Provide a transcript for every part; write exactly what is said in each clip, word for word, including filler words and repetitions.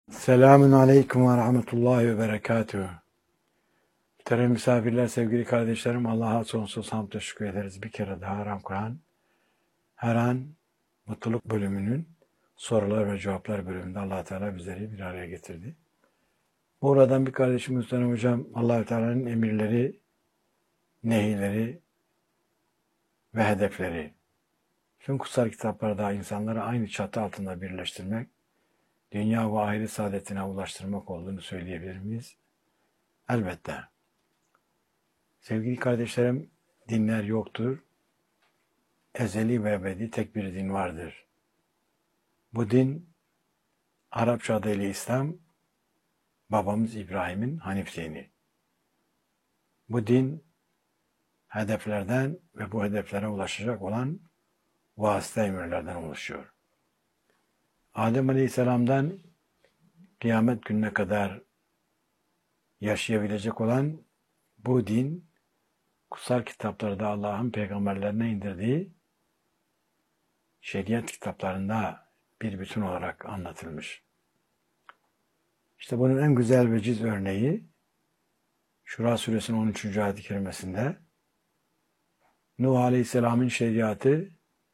Selamun Aleyküm ve Rahmetullahi ve Berekatuhu. Muhterem misafirler, sevgili kardeşlerim, Allah'a sonsuz hamd şükür ederiz. Bir kere daha Aram Kur'an, her an mutluluk bölümünün sorular ve cevaplar bölümünde Allah Teala bizleri bir araya getirdi. Buradan bir kardeşim Muhterem Hocam, Allah Teala'nın emirleri, nehirleri ve hedefleri, tüm kutsal kitaplarda insanları aynı çatı altında birleştirmek, dünya ve ahiret saadetine ulaştırmak olduğunu söyleyebilir miyiz? Elbette. Sevgili kardeşlerim, dinler yoktur. Ezeli ve ebedi tek bir din vardır. Bu din, Arapça adıyla İslam, babamız İbrahim'in Hanif dini. Bu din, hedeflerden ve bu hedeflere ulaşacak olan vasıta emirlerden oluşuyor. Adem Aleyhisselam'dan kıyamet gününe kadar yaşayabilecek olan bu din, kutsal kitaplarda Allah'ın peygamberlerine indirdiği şeriat kitaplarında bir bütün olarak anlatılmış. İşte bunun en güzel ve ciz örneği Şura suresinin on üçüncü ayet-i kerimesinde Nuh Aleyhisselam'ın şeriatı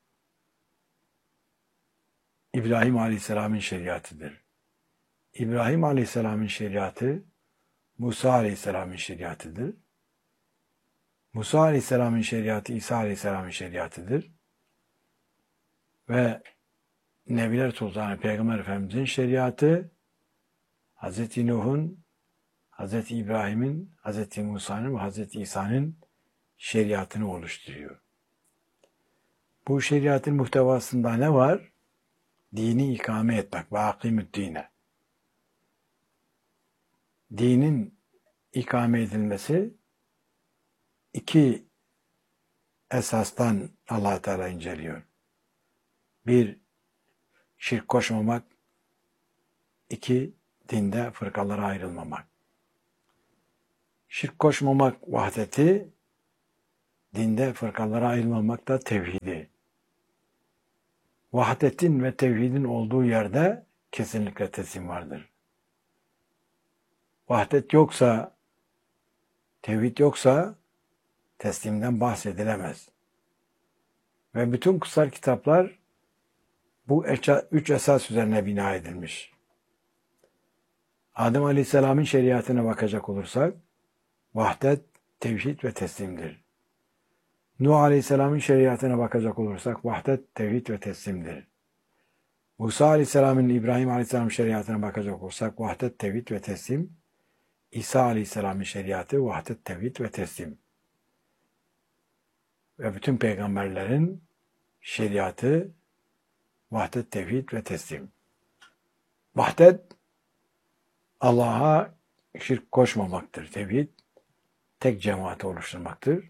İbrahim Aleyhisselam'ın şeriatıdır. İbrahim Aleyhisselam'ın şeriatı Musa Aleyhisselam'ın şeriatıdır. Musa Aleyhisselam'ın şeriatı İsa Aleyhisselam'ın şeriatıdır. Ve Nebiler Sultanı Peygamber Efendimiz'in şeriatı Hazreti Nuh'un, Hazreti İbrahim'in, Hazreti Musa'nın ve Hazreti İsa'nın şeriatını oluşturuyor. Bu şeriatın muhtevasında ne var? Dini ikame etmek ve akimü't dine. Dinin ikame edilmesi iki esastan Allah Teala inceliyor. Bir, şirk koşmamak. İki, dinde fırkalara ayrılmamak. Şirk koşmamak vahdeti, dinde fırkalara ayrılmamak da tevhidi. Vahdetin ve tevhidin olduğu yerde kesinlikle teslim vardır. Vahdet yoksa, tevhid yoksa teslimden bahsedilemez. Ve bütün kutsal kitaplar bu üç esas üzerine bina edilmiş. Adem Aleyhisselam'ın şeriatına bakacak olursak, vahdet, tevhid ve teslimdir. Nuh Aleyhisselam'ın şeriatına bakacak olursak, vahdet, tevhid ve teslimdir. Musa Aleyhisselam'ın, İbrahim Aleyhisselam'ın şeriatına bakacak olursak, vahdet, tevhid ve teslim. İsa Aleyhisselam'ın şeriatı, vahdet, tevhid ve teslim. Ve bütün peygamberlerin şeriatı, vahdet, tevhid ve teslim. Vahdet, Allah'a şirk koşmamaktır. Tevhid, tek cemaati oluşturmaktır.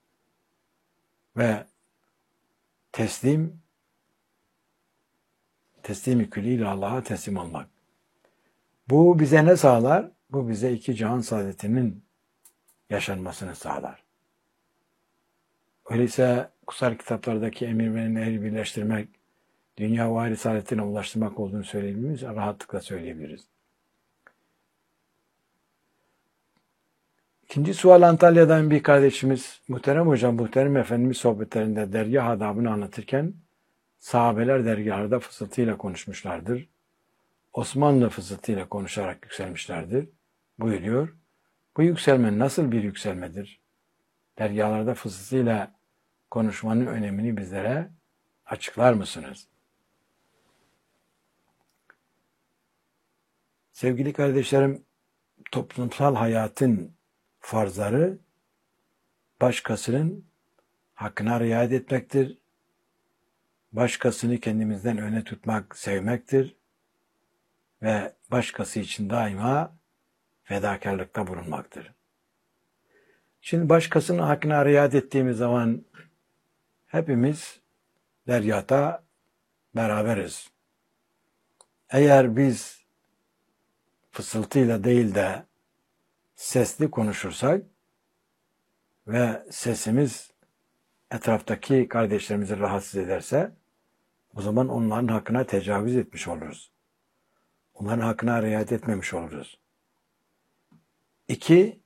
Ve teslim, teslim-i külliyle Allah'a teslim olmak. Bu bize ne sağlar? Bu bize iki cihan saadetinin yaşanmasını sağlar. Öyleyse kutsal kitaplardaki emir ve nehri birleştirmek, dünya ve ahiret saadetine ulaştırmak olduğunu söyleyebiliriz, rahatlıkla söyleyebiliriz. İkinci sual Antalya'dan bir kardeşimiz, Muhterem Hocam, Muhterem Efendimiz sohbetlerinde dergah adabını anlatırken sahabeler dergahlarda fısıltıyla konuşmuşlardır. Osmanlı fısıltıyla konuşarak yükselmişlerdir buyuruyor. Bu yükselme nasıl bir yükselmedir? Dergahlarda fısıltıyla konuşmanın önemini bizlere açıklar mısınız? Sevgili kardeşlerim, toplumsal hayatın farzları başkasının hakkına riayet etmektir. Başkasını kendimizden öne tutmak, sevmektir. Ve başkası için daima fedakarlıkta bulunmaktır. Şimdi başkasının hakkına riayet ettiğimiz zaman hepimiz deryata beraberiz. Eğer biz fısıltıyla değil de sesli konuşursak ve sesimiz etraftaki kardeşlerimizi rahatsız ederse o zaman onların hakkına tecavüz etmiş oluruz. onların hakkına riayet etmemiş oluruz. İki,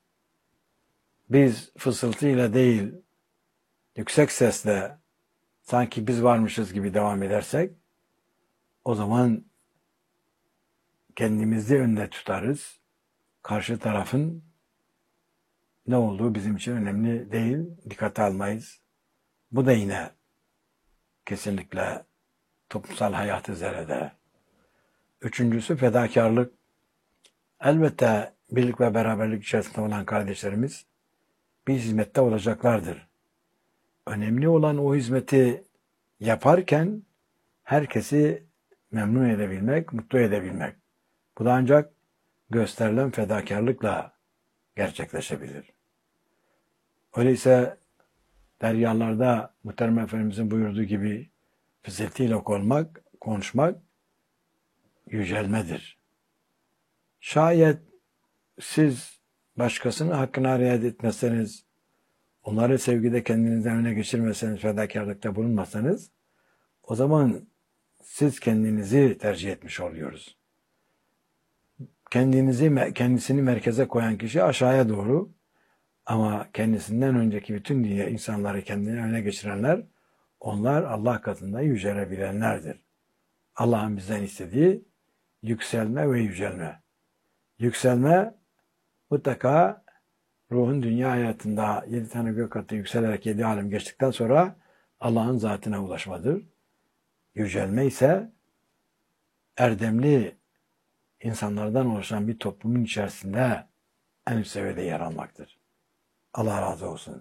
biz fısıltıyla değil, yüksek sesle sanki biz varmışız gibi devam edersek, o zaman kendimizi önde tutarız. Karşı tarafın ne olduğu bizim için önemli değil, dikkate almayız. Bu da yine kesinlikle toplumsal hayatı zerreder. Üçüncüsü fedakarlık. Elbette birlik ve beraberlik içerisinde olan kardeşlerimiz bir hizmette olacaklardır. Önemli olan o hizmeti yaparken herkesi memnun edebilmek, mutlu edebilmek. Bu da ancak gösterilen fedakarlıkla gerçekleşebilir. Öyleyse deryalarda Muhterem Efendimizin buyurduğu gibi fısıltıyla olmak, konuşmak yücelmedir. Şayet siz başkasının hakkına riayet etmezseniz, onları sevgide kendinizden öne geçirmezseniz, fedakarlıkta bulunmasanız, o zaman siz kendinizi tercih etmiş oluyoruz. Kendinizi, kendisini merkeze koyan kişi aşağıya doğru, ama kendisinden önceki bütün dünya insanları kendine öne geçirenler, onlar Allah katında yücelebilenlerdir. Allah'ın bizden istediği yükselme ve yücelme. Yükselme mutlaka ruhun dünya hayatında yedi tane gök katı yükselerek yedi alem geçtikten sonra Allah'ın zatına ulaşmadır. Yücelme ise erdemli insanlardan oluşan bir toplumun içerisinde en üst seviyede yer almaktır. Allah razı olsun.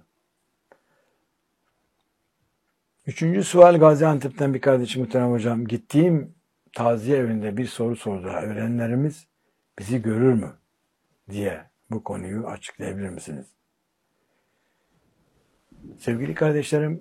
Üçüncü sual Gaziantep'ten bir kardeşim Muhterem Hocam. Gittiğim taziye evinde bir soru sordular. Ölenlerimiz bizi görür mü diye bu konuyu açıklayabilir misiniz? Sevgili kardeşlerim,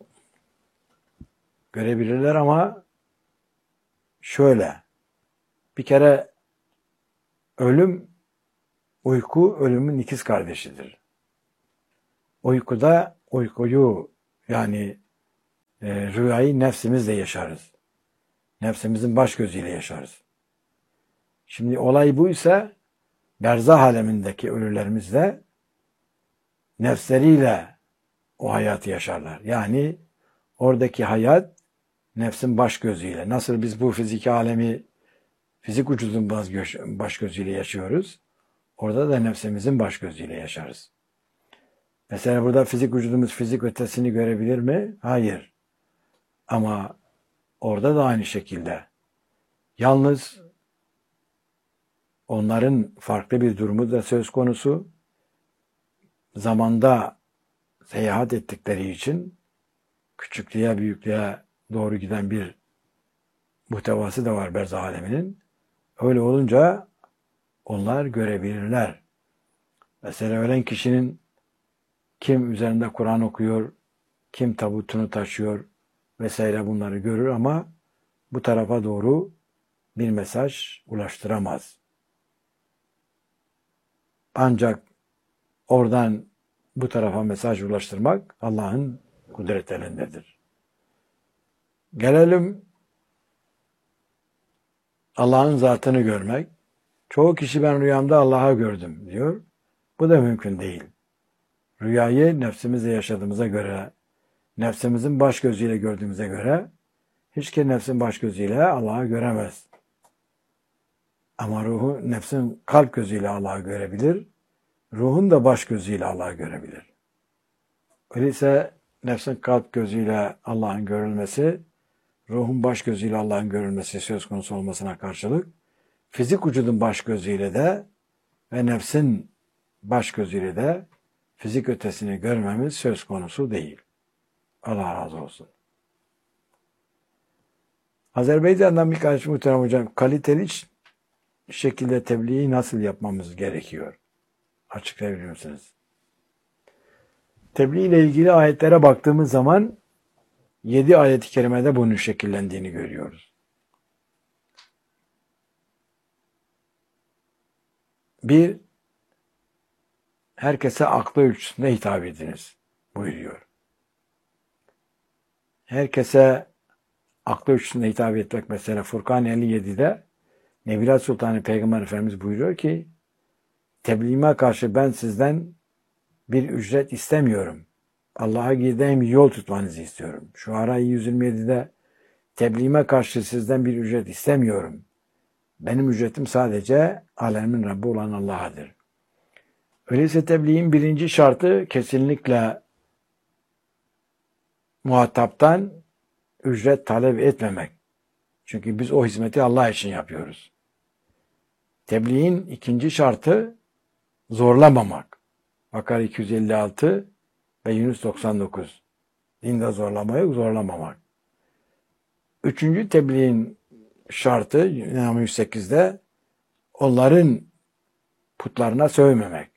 görebilirler ama şöyle, bir kere ölüm, uyku ölümün ikiz kardeşidir. Uykuda uykuyu yani e, rüyayı nefsimizle yaşarız. Nefsimizin baş gözüyle yaşarız. Şimdi olay buysa berzah alemindeki ölülerimiz de nefsleriyle o hayatı yaşarlar. Yani oradaki hayat nefsin baş gözüyle. Nasıl biz bu fiziki alemi fizik vücudun baş gözüyle yaşıyoruz. Orada da nefsimizin baş gözüyle yaşarız. Mesela burada fizik vücudumuz fizik ötesini görebilir mi? Hayır. Ama orada da aynı şekilde. Yalnız onların farklı bir durumu da söz konusu. Zamanda seyahat ettikleri için küçüklüğe büyüklüğe doğru giden bir muhtevası da var berzah aleminin. Öyle olunca onlar görebilirler. Mesela ölen kişinin kim üzerinde Kur'an okuyor, kim tabutunu taşıyor vesaire bunları görür ama bu tarafa doğru bir mesaj ulaştıramaz. Ancak oradan bu tarafa mesaj ulaştırmak Allah'ın kudret elindedir. Gelelim Allah'ın zatını görmek. Çoğu kişi ben rüyamda Allah'ı gördüm diyor. Bu da mümkün değil. Rüyayı nefsimizle yaşadığımıza göre, nefsimizin baş gözüyle gördüğümüze göre hiç ki nefsin baş gözüyle Allah'ı göremez. Ama ruhu nefsin kalp gözüyle Allah'ı görebilir. Ruhun da baş gözüyle Allah'ı görebilir. Öyleyse nefsin kalp gözüyle Allah'ın görülmesi, ruhun baş gözüyle Allah'ın görülmesi söz konusu olmasına karşılık, fizik vücudun baş gözüyle de ve nefsin baş gözüyle de fizik ötesini görmemiz söz konusu değil. Allah razı olsun. Azerbaycan'dan bir kardeşim Muhterem Hocam, kaliteli şekilde tebliği nasıl yapmamız gerekiyor? Açıklayabilir misiniz? Tebliğ ile ilgili ayetlere baktığımız zaman yedi ayet-i kerimede bunun şekillendiğini görüyoruz. Bir, herkese aklı ölçüsünde hitap ediniz buyuruyor. Herkese aklı ölçüsünde hitap etmek mesela Furkan elli yedide Nebiler Sultanı Peygamber Efendimiz buyuruyor ki tebliğime karşı ben sizden bir ücret istemiyorum. Allah'a gideyim yol tutmanızı istiyorum. Şuara yüz yirmi yedi'de tebliğime karşı sizden bir ücret istemiyorum. Benim ücretim sadece alemin Rabbi olan Allah'adır. Öyleyse tebliğin birinci şartı kesinlikle muhataptan ücret talep etmemek. Çünkü biz o hizmeti Allah için yapıyoruz. Tebliğin ikinci şartı zorlamamak. Bakara iki yüz elli altı ve Yunus doksan dokuz. Dinde zorlamayı zorlamamak. Üçüncü tebliğin şartı Yunus yüz sekiz'de onların putlarına sövmemek.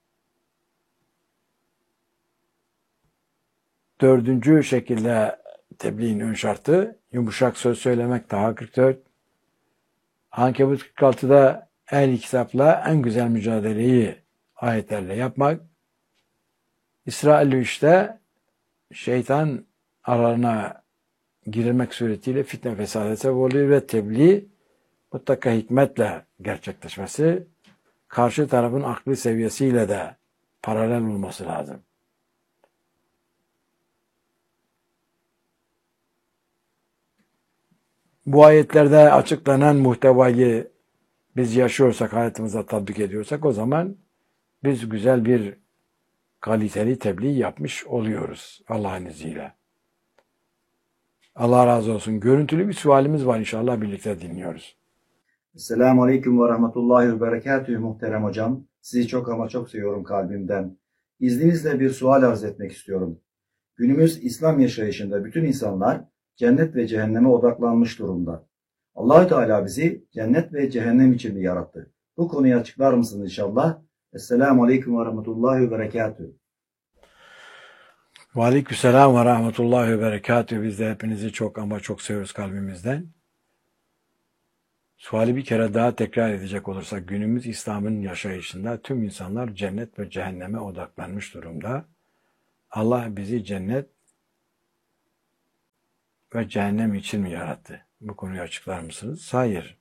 Dördüncü şekilde tebliğin ön şartı yumuşak söz söylemek. Taha kırk dört. Ankebut kırk altı'da el kitapla en güzel mücadeleyi ayetlerle yapmak. İsra elli üç'te şeytan aralarına girilmek suretiyle fitne fesada sebep oluyor ve tebliğ mutlaka hikmetle gerçekleşmesi, karşı tarafın aklı seviyesiyle de paralel olması lazım. Bu ayetlerde açıklanan muhtevayı biz yaşıyorsak, hayatımıza tatbik ediyorsak o zaman biz güzel bir kaliteli tebliğ yapmış oluyoruz Allah'ın izniyle. Allah razı olsun. Görüntülü bir sualimiz var, inşallah birlikte dinliyoruz. Esselamu Aleyküm ve Rahmetullahi ve Berekatühü muhterem hocam. Sizi çok ama çok seviyorum kalbimden. İzninizle bir sual arz etmek istiyorum. Günümüz İslam yaşayışında bütün insanlar cennet ve cehenneme odaklanmış durumda. Allah-u Teala bizi cennet ve cehennem için mi yarattı? Bu konuyu açıklar mısınız inşallah? Esselamu Aleyküm ve Rahmetullahi ve Berekatühü. Ve aleykümselam ve rahmetullahi ve berekatühü. Biz de hepinizi çok ama çok seviyoruz kalbimizden. Suali bir kere daha tekrar edecek olursak, günümüz İslam'ın yaşayışında tüm insanlar cennet ve cehenneme odaklanmış durumda. Allah bizi cennet ve cehennem için mi yarattı? Bu konuyu açıklar mısınız? Hayır.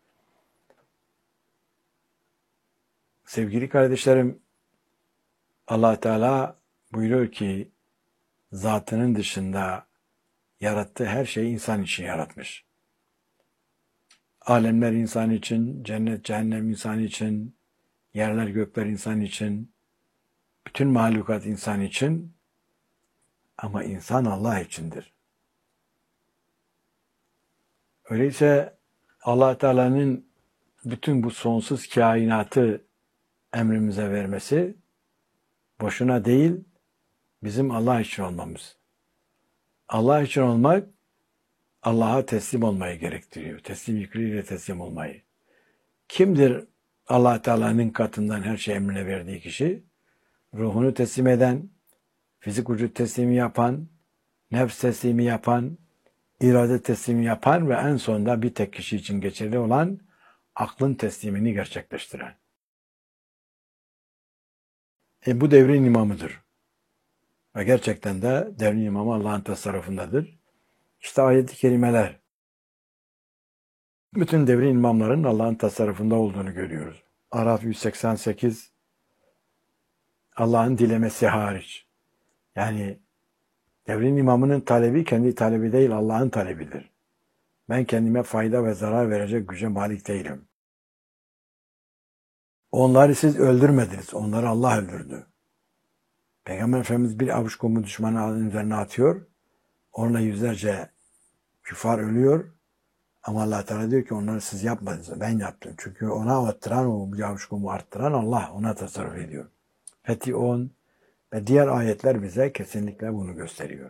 Sevgili kardeşlerim, Allah Teala buyuruyor ki zatının dışında yarattığı her şeyi insan için yaratmış. Alemler insan için, cennet, cehennem insan için, yerler, gökler insan için, bütün mahlukat insan için, ama insan Allah içindir. Öyleyse Allah Teala'nın bütün bu sonsuz kainatı emrimize vermesi boşuna değil, bizim Allah için olmamız. Allah için olmak, Allah'a teslim olmayı gerektiriyor. Teslim yükleriyle teslim olmayı. Kimdir Allah Teala'nın katından her şey emrine verdiği kişi? Ruhunu teslim eden, fizik vücut teslimi yapan, nefs teslimi yapan, irade teslimi yapan ve en sonunda bir tek kişi için geçerli olan aklın teslimini gerçekleştiren. E bu devrin imamıdır. Ve gerçekten de devrin imamı Allah'ın tasarrufundadır. İşte ayet-i kerimeler. Bütün devrin imamların Allah'ın tasarrufunda olduğunu görüyoruz. Araf yüz seksen sekiz, Allah'ın dilemesi hariç. Yani devrin imamının talebi kendi talebi değil, Allah'ın talebidir. Ben kendime fayda ve zarar verecek güce malik değilim. Onları siz öldürmediniz, onları Allah öldürdü. Peygamber Efendimiz bir avuç kumu düşmanın üzerine atıyor, onunla yüzlerce küfar ölüyor. Ama Allah Teala diyor ki onları siz yapmadınız, ben yaptım. Çünkü ona attıran, o bir avuç kumu arttıran Allah, ona tasarruf ediyor. Fetih on ve diğer ayetler bize kesinlikle bunu gösteriyor.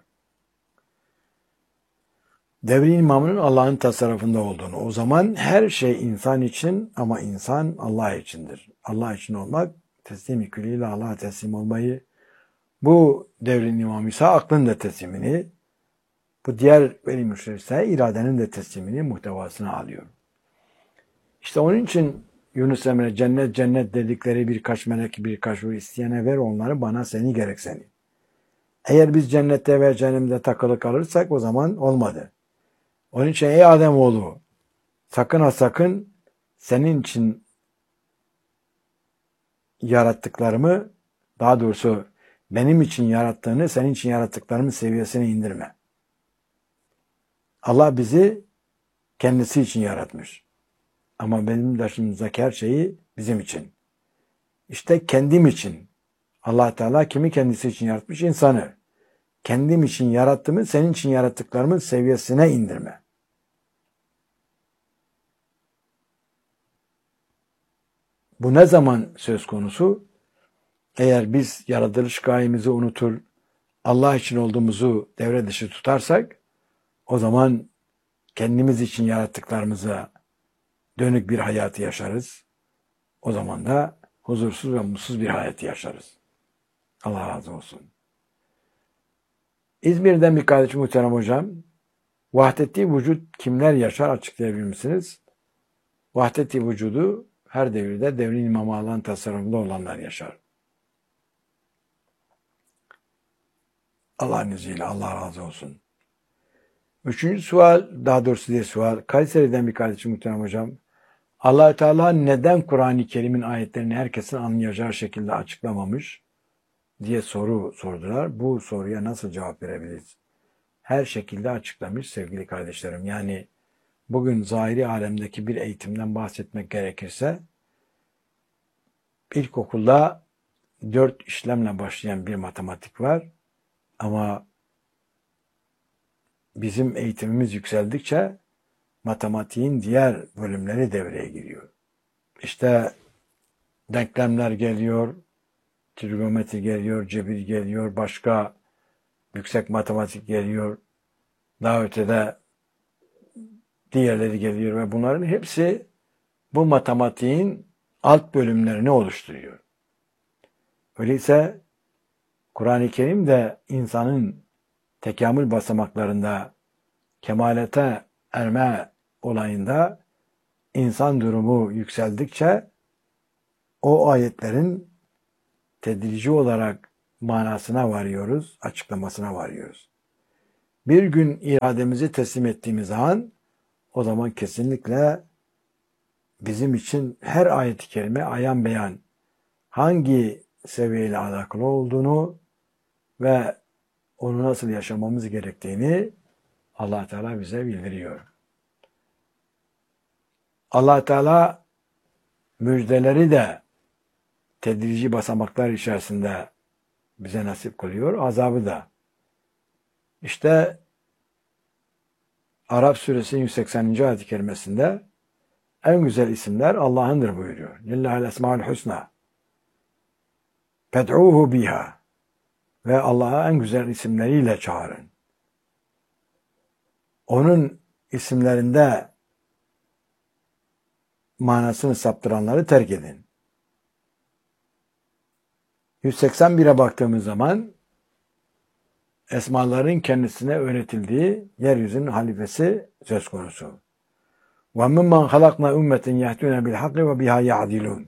Devrin imamının Allah'ın tasarrufunda olduğunu, o zaman her şey insan için ama insan Allah içindir. Allah için olmak, teslim-i külliyle Allah'a teslim olmayı, bu devrin imamı ise aklın da teslimini, bu diğer veli müşrif ise iradenin de teslimini, muhtevasını alıyor. İşte onun için Yunus Emre cennet cennet dedikleri birkaç melek, birkaç ruh isteyene ver onları, bana seni gerek seni. Eğer biz cennette ve cehennemde takılı kalırsak o zaman olmadı. Onun için ey Ademoğlu, sakın ha sakın senin için yarattıklarımı, daha doğrusu benim için yarattığını senin için yarattıklarımın seviyesine indirme. Allah bizi kendisi için yaratmış. Ama benim dışımızdaki her şeyi bizim için. İşte kendim için. Allah Teala kimi kendisi için yaratmış? İnsanı. Kendim için yarattığımı senin için yarattıklarımın seviyesine indirme. Bu ne zaman söz konusu? Eğer biz yaratılış gayemizi unutur, Allah için olduğumuzu devre dışı tutarsak, o zaman kendimiz için yarattıklarımıza dönük bir hayatı yaşarız. O zaman da huzursuz ve mutsuz bir hayatı yaşarız. Allah razı olsun. İzmir'den bir kardeşim muhterem hocam, vahdeti vücut kimler yaşar açıklayabilir misiniz? Vahdeti vücudu her devirde devrin imamı Allah'ın tasarrufunda olanlar yaşar. Allah'ın izniyle, Allah razı olsun. Üçüncü sual, daha doğrusu diye sual, Kayseri'den bir kardeşim muhterem hocam, Allah Teala neden Kur'an-ı Kerim'in ayetlerini herkesin anlayacağı şekilde açıklamamış diye soru sordular. Bu soruya nasıl cevap verebiliriz? Her şekilde açıklamış sevgili kardeşlerim. Yani bugün zahiri alemdeki bir eğitimden bahsetmek gerekirse, ilkokulda dört işlemle başlayan bir matematik var. Ama bizim eğitimimiz yükseldikçe matematiğin diğer bölümleri devreye giriyor. İşte denklemler geliyor, trigonometri geliyor, cebir geliyor, başka yüksek matematik geliyor, daha ötede diğerleri geliyor ve bunların hepsi bu matematiğin alt bölümlerini oluşturuyor. Öyleyse Kur'an-ı Kerim de insanın tekamül basamaklarında kemalete erme olayında insan durumu yükseldikçe o ayetlerin tedrici olarak manasına varıyoruz, açıklamasına varıyoruz. Bir gün irademizi teslim ettiğimiz an o zaman kesinlikle bizim için her ayet-i kerime ayan beyan hangi seviyeyle alakalı olduğunu ve onu nasıl yaşamamız gerektiğini Allah Teala bize bildiriyor. Allah Teala müjdeleri de tedrici basamaklar içerisinde bize nasip kılıyor, azabı da. İşte Araf suresinin yüz sekseninci ayet-i kerimesinde en güzel isimler Allah'ındır buyuruyor. Lillahil esmaül husna. Fed'uhu biha. Ve Allah'a en güzel isimleriyle çağırın. Onun isimlerinde manasını saptıranları terk edin. yüz seksen bire baktığımız zaman esmaların kendisine öğretildiği yeryüzünün halifesi söz konusu. وَمِمَّنْ خَلَقْنَا اُمَّةٍ يَهْتُونَ بِالْحَقِّ وَبِهَا يَعْدِلُونَ.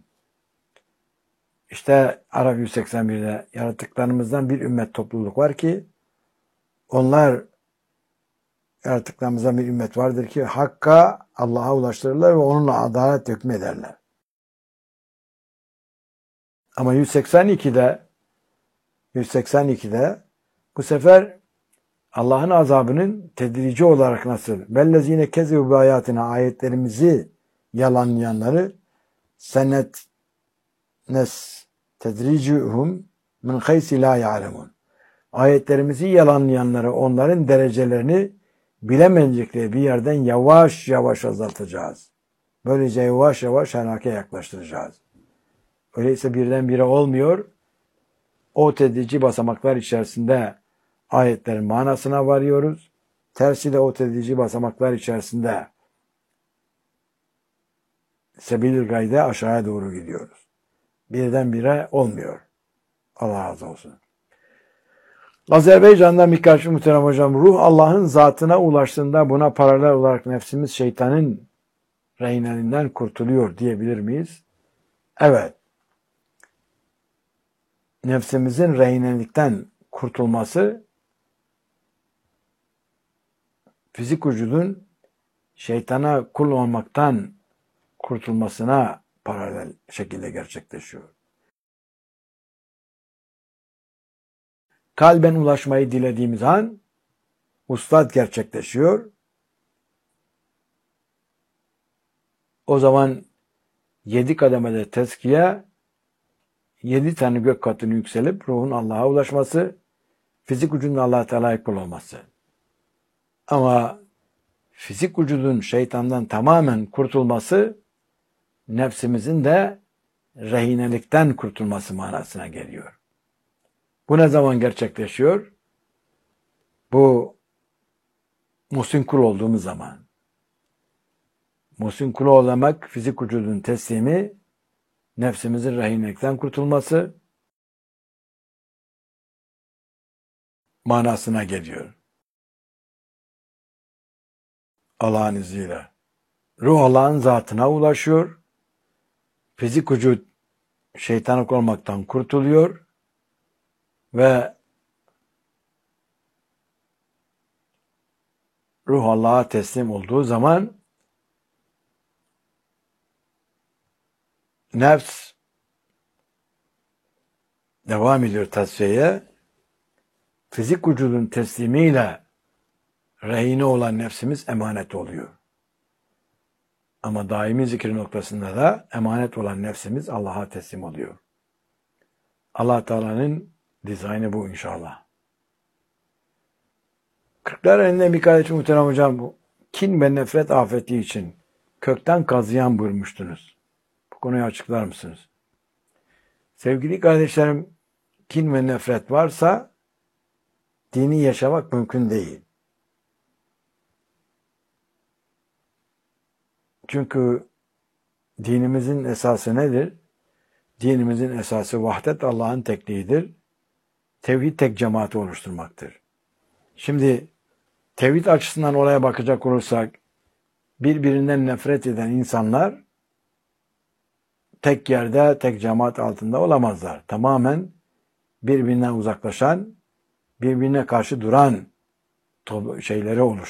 İşte Araf yüz seksen birde yarattıklarımızdan bir ümmet topluluk var ki onlar yarattıklarımızdan bir ümmet vardır ki hakka Allah'a ulaştırırlar ve onunla adalet hükmederler. Ama yüz seksen ikide yüz seksen ikide bu sefer Allah'ın azabının tedrici olarak nasıl? Bellezine kezebu bi ayatina, ayetlerimizi yalanlayanları senet nes tedricuhum min haysi la ya'lemun. Ayetlerimizi yalanlayanları, onların derecelerini bilemeyecekleri bir yerden yavaş yavaş azaltacağız. Böylece yavaş yavaş helake yaklaştıracağız. Öyleyse birdenbire olmuyor. O tedrici basamaklar içerisinde ayetlerin manasına varıyoruz. Tersi de o tedrici basamaklar içerisinde sebil-i gayde aşağıya doğru gidiyoruz. Birdenbire olmuyor. Allah razı olsun. Azerbaycan'dan bir karşı muhterem hocam, ruh Allah'ın zatına ulaştığında buna paralel olarak nefsimiz şeytanın rehineliğinden kurtuluyor diyebilir miyiz? Evet. Nefsimizin rehinelikten kurtulması fizik vücudun şeytana kul olmaktan kurtulmasına paralel şekilde gerçekleşiyor. Kalben ulaşmayı dilediğimiz an vuslat gerçekleşiyor. O zaman yedi kademede tezkiye, yedi tane gök katını yükselip ruhun Allah'a ulaşması, fizik vücudun Allah-u Teala'ya kul olması. Ama fizik vücudun şeytandan tamamen kurtulması, nefsimizin de rehinelikten kurtulması manasına geliyor. Bu ne zaman gerçekleşiyor? Bu muhsin kul olduğumuz zaman. Muhsin kul olmak, fizik vücudun teslimi, nefsimizin rehinelikten kurtulması manasına geliyor. Allah'ın izniyle. Ruh Allah'ın zatına ulaşıyor. Fizik vücut şeytanlık olmaktan kurtuluyor ve ruh Allah'a teslim olduğu zaman nefs devam ediyor tasfiyeye. Fizik vücudun teslimiyle rehine olan nefsimiz emanet oluyor. Ama daimi zikir noktasında da emanet olan nefsimiz Allah'a teslim oluyor. Allah Teala'nın dizaynı bu inşallah. Kırklar elinde bir kardeş muhterem hocam, bu kin ve nefret afeti için kökten kazıyan buyurmuştunuz. Bu konuyu açıklar mısınız? Sevgili kardeşlerim, kin ve nefret varsa dini yaşamak mümkün değil. Çünkü dinimizin esası nedir? Dinimizin esası vahdet, Allah'ın tekliğidir. Tevhid tek cemaati oluşturmaktır. Şimdi tevhid açısından olaya bakacak olursak, birbirinden nefret eden insanlar tek yerde, tek cemaat altında olamazlar. Tamamen birbirinden uzaklaşan, birbirine karşı duran şeyleri oluşturur.